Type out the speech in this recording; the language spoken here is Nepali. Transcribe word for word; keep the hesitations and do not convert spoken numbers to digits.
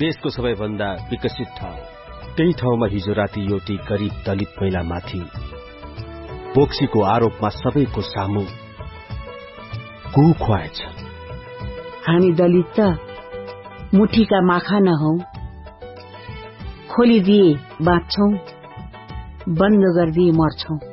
देशको सबैभन्दा विकसित ठाउँ, त्यही ठाउँमा हिजो राति एउटी गरीब दलित महिलामाथि बोक्सीको आरोपमा सबैको सामु कु खुवाएछ। हामी दलित त मुठीका माखा नहौ, खोलिदिए बाँच्छौं, बन्द गरिदिए मर्छौं।